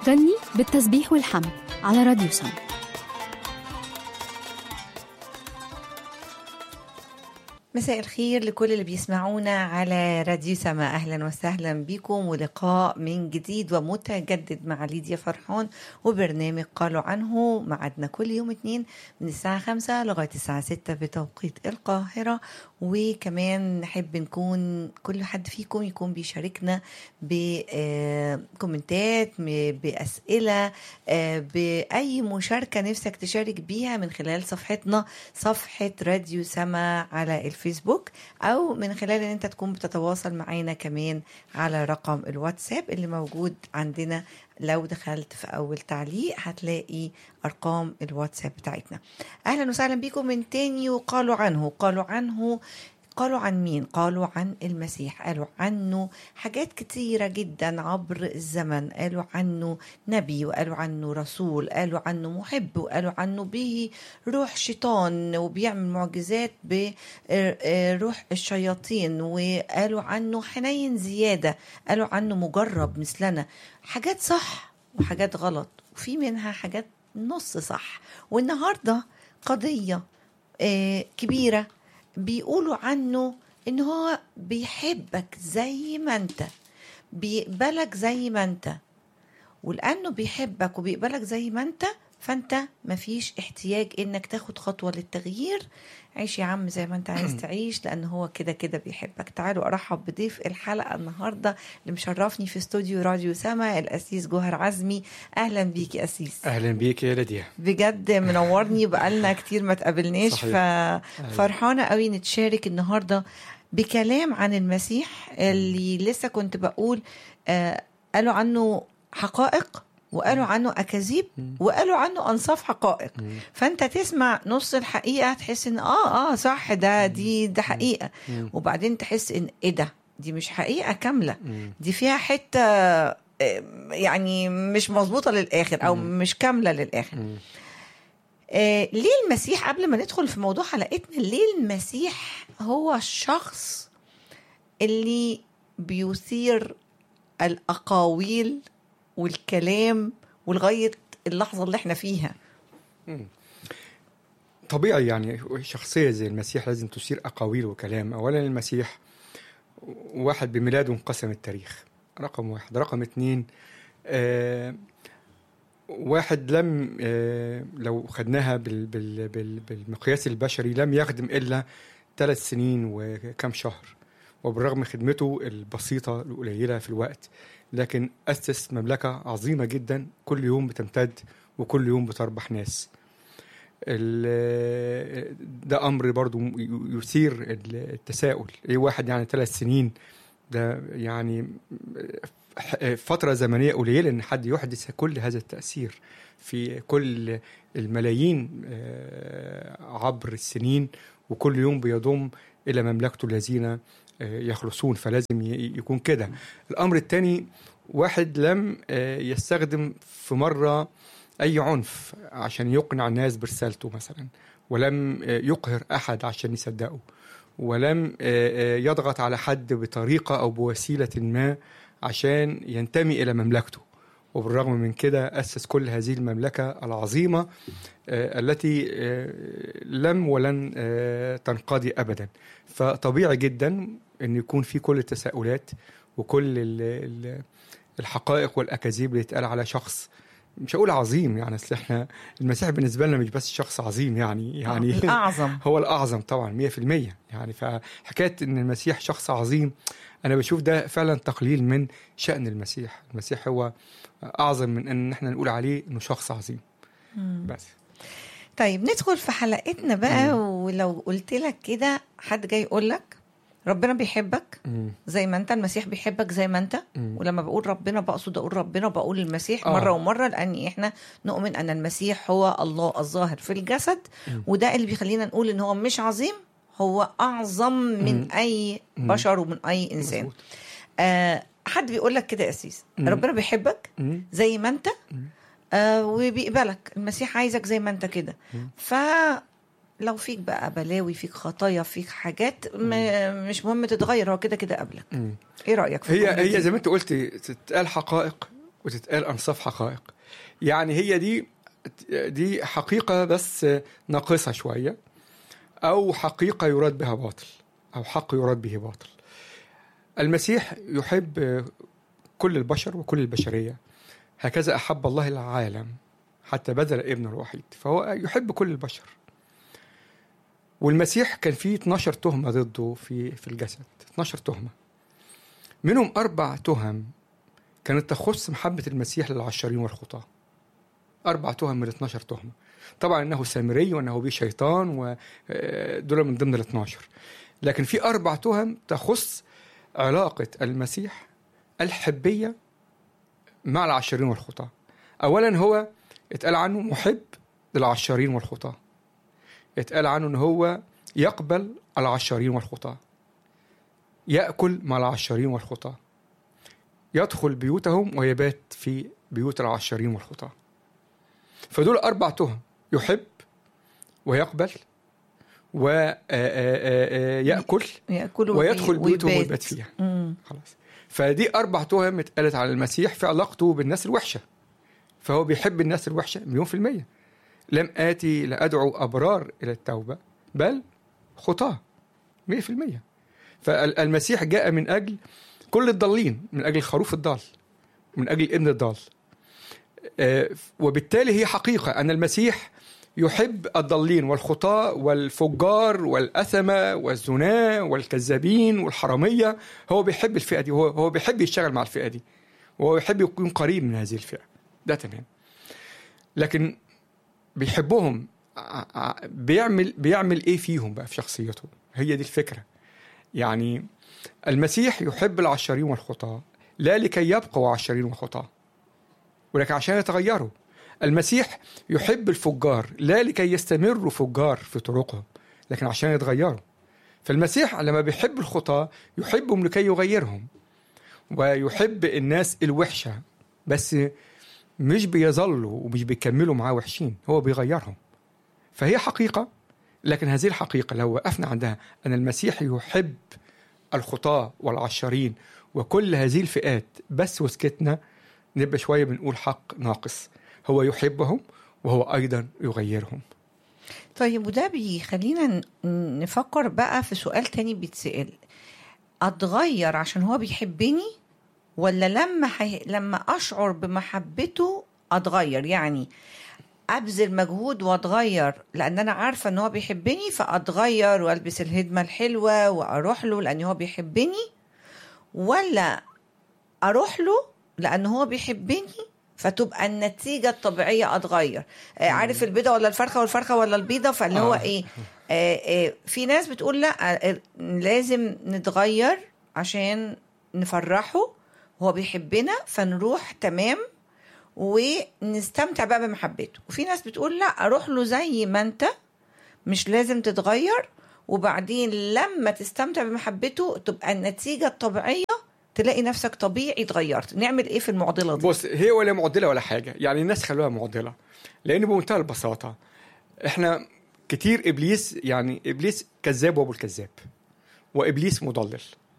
غني بالتسبيح والحمد على راديو سما. مساء الخير لكل اللي بيسمعونا على راديو سما، أهلا وسهلا بكم ولقاء من جديد ومتجدد مع ليديا فرحان وبرنامج قالوا عنه. معدنا كل يوم اثنين من الساعة 5 لغاية الساعة 6 بتوقيت القاهرة، وكمان نحب نكون كل حد فيكم يكون بيشاركنا بكومنتات، بأسئلة، بأي مشاركة نفسك تشارك بيها من خلال صفحتنا، صفحة راديو سما على الفيسبوك، أو من خلال أن أنت تكون بتتواصل معنا كمان على رقم الواتساب اللي موجود عندنا. لو دخلت في أول تعليق هتلاقي أرقام الواتساب بتاعتنا. أهلا وسهلا بكم من تاني. وقالوا عنه، قالوا عن مين؟ قالوا عن المسيح، قالوا عنه حاجات كتيرة جدا عبر الزمن، قالوا عنه نبي، وقالوا عنه رسول، قالوا عنه محب، وقالوا عنه به روح شيطان وبيعمل معجزات بروح الشياطين، وقالوا عنه حنين زيادة، قالوا عنه مجرب مثلنا. حاجات صح وحاجات غلط، وفي منها حاجات نص صح. والنهاردة قضية كبيرة بيقولوا عنه إن هو بيحبك زي ما أنت، بيقبلك زي ما أنت، ولأنه بيحبك وبيقبلك زي ما أنت فأنت مفيش احتياج إنك تاخد خطوة للتغيير. عيش يا عم زي ما أنت عايز تعيش، لأنه هو كده كده بيحبك. تعالوا أرحب بضيف الحلقة النهاردة اللي مشرفني في استوديو راديو سما، الأسيس جوهر عزمي. أهلا بيك يا أسيس. أهلا بيك يا ليديا، بجد منورني، بقالنا كتير ما تقابلناش، ففرحانة قوي نتشارك النهاردة بكلام عن المسيح اللي لسه كنت بقول قالوا عنه حقائق، وقالوا عنه أكاذيب، وقالوا عنه أنصاف حقائق. فأنت تسمع نص الحقيقة تحس إن صح، ده حقيقة، وبعدين تحس إن إيه ده، دي مش حقيقة كاملة، دي فيها حتة يعني مش مظبوطة للآخر أو مش كاملة للآخر. ليه المسيح، قبل ما ندخل في موضوع حلقتنا، ليه المسيح هو الشخص اللي بيثير الأقاويل والكلام ولغاية اللحظة اللي احنا فيها؟ طبيعي يعني شخصية زي المسيح لازم تثير أقاويل وكلام. أولا المسيح واحد بميلاده انقسم التاريخ، رقم واحد. رقم اتنين واحد لم لو خدناها بالمقياس البشري لم يخدم إلا 3 سنين وكم شهر، وبالرغم خدمته البسيطة القليلة في الوقت، لكن أسس مملكة عظيمة جدا كل يوم بتمتد وكل يوم بتربح ناس. ده أمر برضو يثير التساؤل. إيه واحد يعني 3 سنين، ده يعني فترة زمنية قليلة إن حد يحدث كل هذا التأثير في كل الملايين عبر السنين، وكل يوم بيضم إلى مملكته الذين يخلصون. فلازم يكون كده. الأمر الثاني، واحد لم يستخدم في مرة أي عنف عشان يقنع الناس برسالته مثلا، ولم يقهر أحد عشان يصدقه، ولم يضغط على حد بطريقة أو بوسيلة ما عشان ينتمي إلى مملكته. وبالرغم من كده أسس كل هذه المملكة العظيمة التي لم ولن تنقضي أبدا. فطبيعي جدا أن يكون في كل التساؤلات وكل الحقائق والأكاذيب اللي يتقال على شخص، مش هقول عظيم يعني، أصل احنا المسيح بالنسبة لنا مش بس شخص عظيم يعني الأعظم هو الأعظم طبعا 100%. يعني فحكاية أن المسيح شخص عظيم، أنا بشوف ده فعلا تقليل من شأن المسيح. المسيح هو أعظم من أن احنا نقول عليه أنه شخص عظيم. بس طيب ندخل في حلقتنا بقى. ولو قلت لك كده، حد جاي يقول لك ربنا بيحبك زي ما انت، المسيح بيحبك زي ما انت. ولما بقول ربنا بقصد اقول ربنا، بقول المسيح مرة ومرة، لان احنا نؤمن ان المسيح هو الله الظاهر في الجسد. وده اللي بيخلينا نقول ان هو مش عظيم، هو اعظم من اي بشر ومن اي انسان. حد بيقول لك كده يا أسيس، ربنا بيحبك زي ما انت وبيقبلك، المسيح عايزك زي ما انت كده. لو فيك بقى بلاوي، فيك خطايا، فيك حاجات مش مهم تتغير، هو كده كده قبلك. ايه رأيك في هي زي ما انت قلت تتقال حقائق وتتقال أنصاف حقائق. يعني هي دي حقيقة بس ناقصة شوية، أو حقيقة يراد بها باطل، أو حق يراد به باطل. المسيح يحب كل البشر وكل البشرية، هكذا أحب الله العالم حتى بذل ابنه الوحيد، فهو يحب كل البشر. والمسيح كان فيه 12 تهمة ضده في الجسد، 12 تهمة، منهم 4 تهم كانت تخص محبة المسيح للعشارين والخطاة. 4 تهم من 12 تهمة. طبعا أنه سامري وأنه بيه شيطان، ودول من ضمن 12. لكن في 4 تهم تخص علاقة المسيح الحبية مع العشارين والخطاة. أولا هو اتقال عنه محب للعشارين والخطاة، اتقال عنه أنه هو يقبل العشارين والخطاة، يأكل مع العشارين والخطاة، يدخل بيوتهم ويبات في بيوت العشارين والخطاة. فدول 4 تهم: يحب ويقبل ويأكل ويدخل بيوتهم ويبات فيها. خلاص. فدي 4 تهم اتقالت على المسيح في علاقته بالناس الوحشة. فهو بيحب الناس الوحشة 100%. لم آتي لأدعو أبرار إلى التوبة بل خطاة 100%. فالمسيح جاء من أجل كل الضالين، من أجل الخروف الضال، من أجل الابن الضال. وبالتالي هي حقيقة أن المسيح يحب الضالين والخطاة والفجار والأثمة والزنا والكذابين والحرامية. هو بيحب الفئة دي، هو بيحب يشتغل مع الفئة دي، وهو يحب يكون قريب من هذه الفئة. ده تمام. لكن بيحبهم بيعمل ايه فيهم بقى في شخصيتهم؟ هي دي الفكرة. يعني المسيح يحب العشارين والخطاة لا لكي يبقوا عشارين وخطاة، ولكن عشان يتغيروا. المسيح يحب الفجار لا لكي يستمروا فجار في طرقهم، لكن عشان يتغيروا. فالمسيح لما بيحب الخطاة يحبهم لكي يغيرهم، ويحب الناس الوحشة، بس مش بيظلوا ومش بيكملوا معاه وحشين، هو بيغيرهم. فهي حقيقة. لكن هذه الحقيقة لو وقفنا عندها أن المسيح يحب الخطاة والعشارين وكل هذه الفئات بس وسكتنا، نبقى شوية بنقول حق ناقص. هو يحبهم وهو أيضا يغيرهم. طيب، وده بيخلينا نفكر بقى في سؤال تاني بيتسأل: أتغير عشان هو بيحبني، ولا لما أشعر بمحبته أتغير؟ يعني أبذل مجهود وأتغير لأن أنا عارفة أنه هو بيحبني فأتغير وألبس الهدمة الحلوة وأروح له لأنه هو بيحبني، ولا أروح له لأنه هو بيحبني فتبقى النتيجة الطبيعية أتغير؟ عارف البيضة ولا الفرخة، والفرخة ولا البيضة؟ فاللي هو في ناس بتقول لا، لازم نتغير عشان نفرحه، هو بيحبنا فنروح تمام ونستمتع بقى بمحبته. وفي ناس بتقول لا، أروح له زي ما أنت، مش لازم تتغير، وبعدين لما تستمتع بمحبته تبقى النتيجة الطبيعية تلاقي نفسك طبيعي اتغيرت. نعمل ايه في المعضلة دي؟ بص، هي ولا معضلة ولا حاجة. يعني الناس خلوها معضلة، لأن بمنتهى البساطة احنا كتير إبليس كذاب وابو الكذاب، وإبليس مضلل.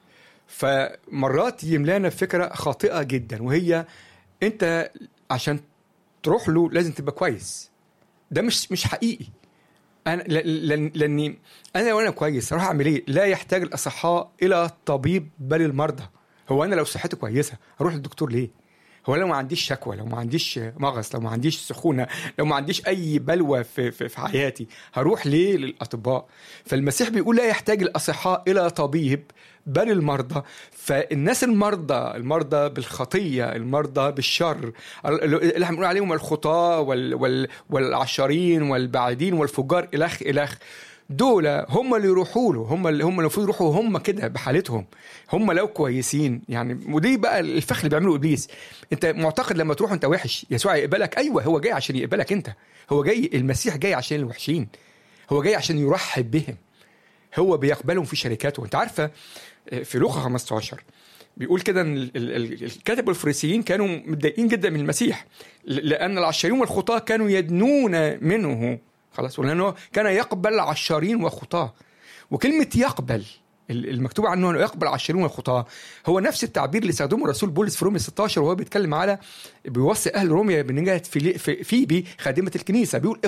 فمرات يملانا فكرة خاطئة جدا، وهي انت عشان تروح له لازم تبقى كويس. ده مش حقيقي. انا لاني انا لو انا كويس اروح اعمل ايه؟ لا يحتاج الاصحاء الى طبيب بل المرضى. هو انا لو صحتي كويسه اروح للدكتور ليه؟ هو لو ما عنديش شكوى، لو ما عنديش مغص، لو ما عنديش سخونه، لو ما عنديش اي بلوى في حياتي، هروح ليه للاطباء؟ فالمسيح بيقول لا يحتاج الاصحاء الى طبيب بل المرضى. فالناس المرضى بالخطيه، المرضى بالشر اللي احنا بنقول عليهم الخطاه والعشارين والبعيدين والفجار الخ دول هم اللي يروحوا له، هم اللي المفروض يروحوا هم كده بحالتهم، هم لو كويسين. يعني ودي بقى الفخ اللي بيعمله ابليس. انت معتقد لما تروح انت وحش يسوع يقبلك؟ ايوه، هو جاي عشان يقبلك انت. هو جاي، المسيح جاي عشان الوحشين، هو جاي عشان يرحب بهم، هو بيقبلهم في شركاته. انت عارفه في لوقا 15 بيقول كده ان الكاتب والفريسيين كانوا متضايقين جدا من المسيح، لان العشارين والخطاه كانوا يدنون منه. خلاص، ولأنه كان يقبل عشارين وخطاه. وكلمة يقبل المكتوب عنه انه يقبل عشرون الخطاه هو نفس التعبير اللي استخدمه الرسول بولس في رومية 16 وهو بيتكلم على بيوصي اهل رومية بنجاة فيبي خادمه الكنيسه. بيقول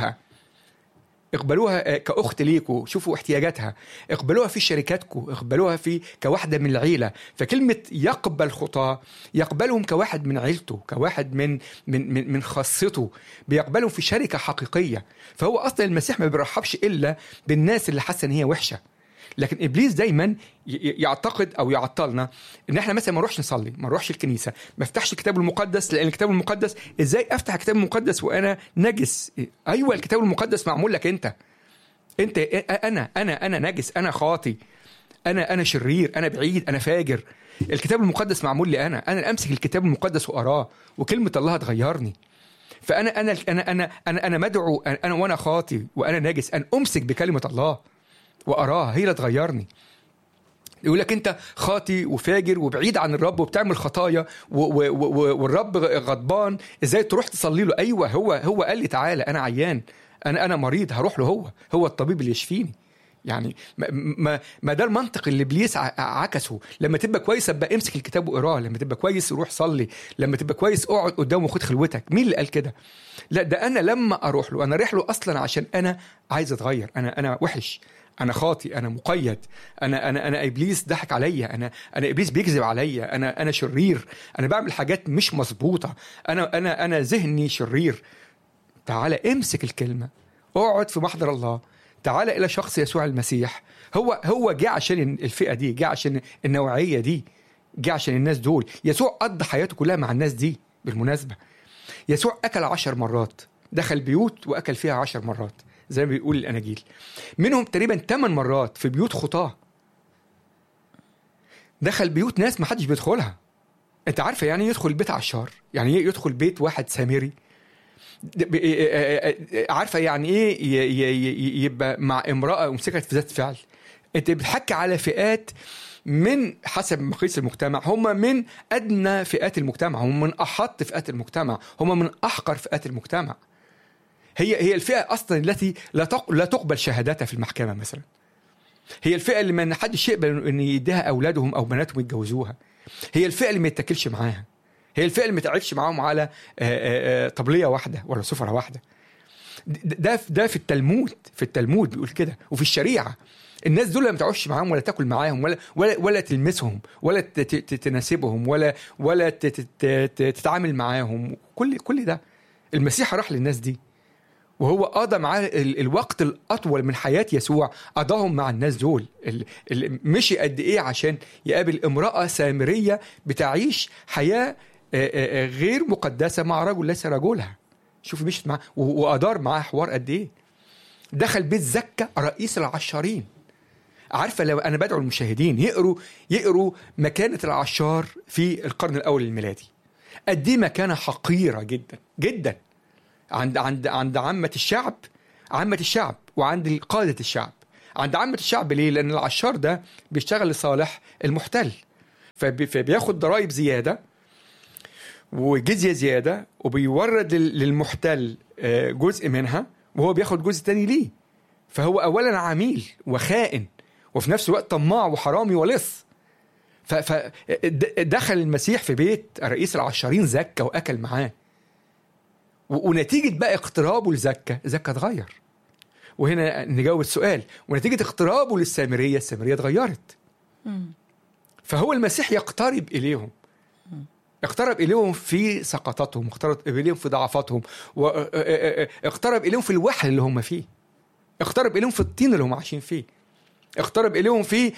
اقبلوها كأخت ليكوا، شوفوا احتياجاتها، اقبلوها في شركاتكم، اقبلوها في كواحدة من العيلة. فكلمة يقبل خطاة يقبلهم كواحد من عيلته، كواحد من خاصته، بيقبلهم في شركة حقيقية. فهو أصلا المسيح ما بيرحبش إلا بالناس اللي حاسة إن هي وحشة. لكن إبليس دايما يعتقد أو يعطلنا إن إحنا مثلا ما نروحش نصلي، ما نروحش الكنيسة، ما افتحش الكتاب المقدس، لأن الكتاب المقدس إزاي أفتح الكتاب المقدس وأنا نجس؟ أيوة الكتاب المقدس معمول لك أنت أنا نجس، أنا خاطي، أنا شرير، أنا بعيد، أنا فاجر. الكتاب المقدس معمول لي أنا أمسك الكتاب المقدس وأراه وكلمة الله هتغيرني. فأنا أنا أنا أنا أنا, أنا مدعو أنا وأنا خاطي وأنا نجس أن أمسك بكلمة الله وأراها، هي اللي تغيرني. يقول لك أنت خاطي وفاجر وبعيد عن الرب وبتعمل خطايا والرب غضبان، إزاي تروح تصلي له؟ أيوة هو قال لي تعالى، أنا عيان، أنا مريض، هروح له، هو الطبيب اللي يشفيني. يعني ما ده المنطق اللي إبليس عكسه. لما تبقى كويس ابقى امسك الكتاب واقراه، لما تبقى كويس روح صلي، لما تبقى كويس اقعد قدامه وخد خلوتك. مين اللي قال كده؟ لا، ده انا لما اروح له، انا رايح له اصلا عشان انا عايز اتغير، انا وحش، انا خاطي، انا مقيد، انا ابليس ضحك عليا، انا ابليس بيكذب عليا، انا شرير، انا بعمل حاجات مش مظبوطه، انا ذهني شرير. تعالى امسك الكلمه، اقعد في محضر الله، تعالى الى شخص يسوع المسيح. هو جه عشان الفئه دي، جه عشان النوعيه دي، جه عشان الناس دول. يسوع قضى حياته كلها مع الناس دي. بالمناسبه يسوع اكل 10 مرات، دخل بيوت واكل فيها 10 مرات زي ما بيقول الاناجيل، منهم تقريبا 8 مرات في بيوت خطاه. دخل بيوت ناس ما حدش بيدخلها. انت عارفه يعني يدخل بيت عشار؟ يعني ايه يدخل بيت واحد سامري؟ عارفه يعني ايه يبقى مع امراه ومسكت في ذات فعل؟ انت بتحكي على فئات من حسب مقياس المجتمع، هم من ادنى فئات المجتمع، هم من احط فئات المجتمع، هم من احقر فئات المجتمع. هي الفئه اصلا التي لا تقبل شهادتها في المحكمه مثلا. هي الفئه اللي ما حدش يقبل ان يديها اولادهم او بناتهم يتجوزوها. هي الفئه اللي ما يتاكلش معاها. هي الفئه اللي ما تعرفش معاهم على طبليه واحده ولا سفره واحده. ده في التلمود بيقول كده، وفي الشريعه. الناس دول ما تعرفش معاهم ولا تاكل معاهم ولا تلمسهم ولا تناسبهم ولا تتعامل معاهم. كل ده المسيح راح للناس دي، وهو قضى معاه الوقت الأطول من حياة يسوع، قضاهم مع الناس دول. مشي قد إيه عشان يقابل امرأة سامرية بتعيش حياة غير مقدسة مع رجل ليس رجلها. شوف مشيت معاه وأدار معاه حوار قد إيه. دخل بيت زكا رئيس العشارين. عارفة لو أنا بدعو المشاهدين يقروا مكانة العشار في القرن الأول الميلادي، قد إيه مكانة حقيرة جدا جدا عند عامة الشعب وعند قادة الشعب. عند عامة الشعب ليه؟ لأن العشار ده بيشتغل لصالح المحتل، فبياخد ضرائب زيادة وجزية زيادة، وبيورد للمحتل جزء منها وهو بياخد جزء تاني ليه. فهو أولا عميل وخائن، وفي نفس الوقت طماع وحرامي ولص. فدخل المسيح في بيت رئيس العشارين زكا وأكل معاه، ونتيجة بقى اقترابه لزكا اتغير. وهنا نجاوب السؤال، ونتيجة اقترابه السامرية اتغيرت. فهو المسيح يقترب إليهم، اقترب إليهم في سقطاتهم، اقترب إليهم في ضعفاتهم، واقترب إليهم في الوحل اللي هم فيه، اقترب إليهم في الطين اللي هم عايشين فيه، اقترب إليهم في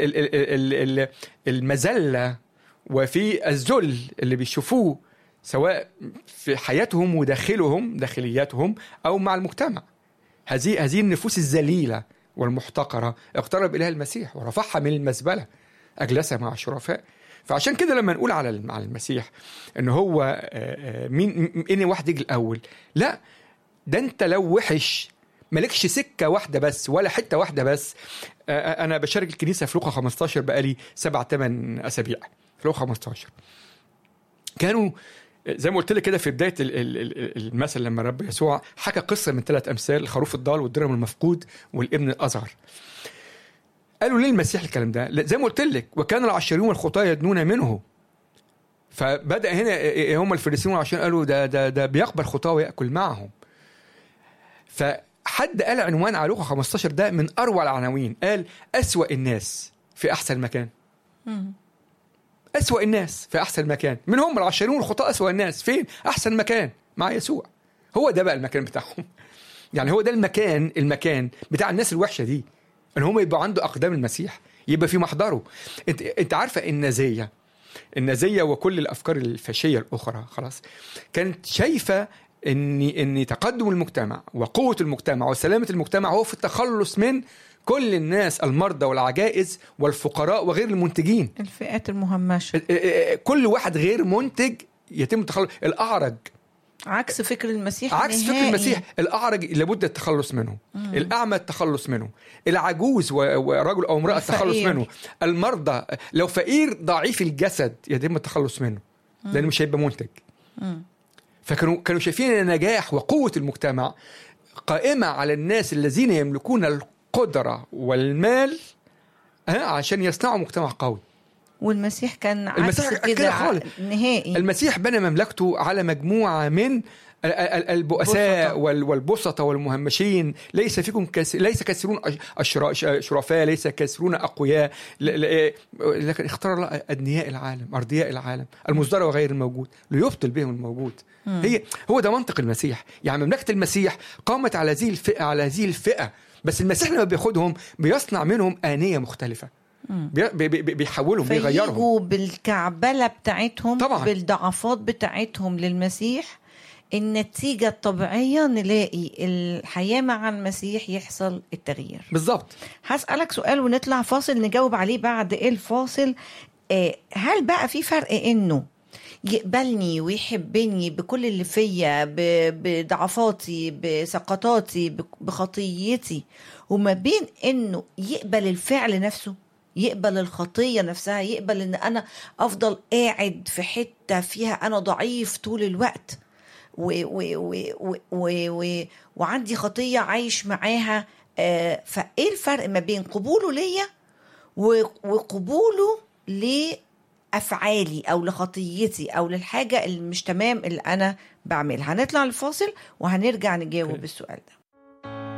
المذلة وفي الذل اللي بيشوفوه سواء في حياتهم داخلياتهم أو مع المجتمع. هذه النفوس الذليلة والمحتقرة اقترب إليها المسيح ورفعها من المزبلة، أجلسها مع الشرفاء. فعشان كده لما نقول على المسيح إنه هو مين واحد يجي الأول، لا، ده أنت لو وحش مالكش سكة واحدة بس ولا حتة واحدة بس. أنا بشارك الكنيسة في لوقا 15 بقالي 7-8 أسابيع. في لوقا 15 كانوا زي ما قلت لك كده في بداية المثل، لما رب يسوع حكى قصة من 3 أمثال: الخروف الضال والدرهم المفقود والابن الأصغر. قالوا ليه المسيح الكلام ده؟ زي ما قلت لك، وكان العشرين والخطاة يدنون منه. فبدأ هنا هم الفريسيين والعشرين قالوا ده بيقبل خطاة ويأكل معهم. فحد قال عنوان على لوقا 15 ده من أروع العناوين، قال أسوأ الناس في أحسن مكان. أسوأ الناس في أحسن مكان. من هم العشرين والخطاة أسوأ الناس فين؟ أحسن مكان مع يسوع. هو ده بقى المكان بتاعهم. يعني هو ده المكان بتاع الناس الوحشة دي، ان هم يبقوا عنده اقدام المسيح، يبقى في محضره. انت عارفه النازيه وكل الافكار الفاشيه الاخرى خلاص كانت شايفه ان تقدم المجتمع وقوه المجتمع وسلامه المجتمع هو في التخلص من كل الناس، المرضى والعجائز والفقراء وغير المنتجين، الفئات المهمشه. كل واحد غير منتج يتم التخلص. الاعرج عكس فكر المسيح، فكر المسيح. الأعرج لابد التخلص منه، الأعمى التخلص منه، العجوز ورجل أو امرأة التخلص منه، المرضى لو فقير ضعيف الجسد يتم التخلص منه لأنه مش هيبقى منتج. فكانوا شايفين أن النجاح وقوة المجتمع قائمة على الناس الذين يملكون القدرة والمال عشان يصنعوا مجتمع قوي. والمسيح كان عكس كده نهائي. المسيح بنى مملكته على مجموعة من البؤساء والبسطة والمهمشين. ليس فيكم ليس كثيرون شرفاء، ليس كثيرون أقوياء، لكن اختار الله أدنياء العالم، أرضياء العالم، المصدر وغير الموجود ليبطل بهم الموجود. هو ده منطق المسيح. يعني مملكة المسيح قامت على هذه الفئة، بس المسيح لما بياخدهم بيصنع منهم آنية مختلفة، بيحولهم، بيغيرهم، فيجوا بالكعبلة بتاعتهم طبعا، بالضعفات بتاعتهم للمسيح. النتيجة الطبيعية نلاقي الحياة مع المسيح يحصل التغيير. بالضبط. هسألك سؤال ونطلع فاصل نجاوب عليه بعد الفاصل. هل بقى في فرق انه يقبلني ويحبني بكل اللي فيا، بضعفاتي، بسقطاتي، بخطيتي، وما بين انه يقبل الفعل نفسه، يقبل الخطية نفسها، يقبل ان انا افضل قاعد في حتة فيها انا ضعيف طول الوقت وعندي خطية عايش معاها؟ فايه الفرق ما بين قبوله ليا وقبوله لأفعالي او لخطيتي او للحاجة اللي مش تمام اللي انا بعملها؟ هنطلع الفاصل وهنرجع نجاوب السؤال ده.